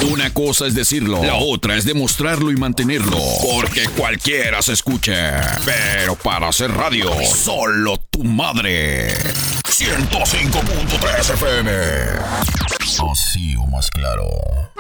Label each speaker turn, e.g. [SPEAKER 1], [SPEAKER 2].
[SPEAKER 1] Una cosa es decirlo, la otra es demostrarlo y mantenerlo. Porque cualquiera se escucha. Pero para hacer radio, solo tu madre. 105.3 FM. Así o más claro.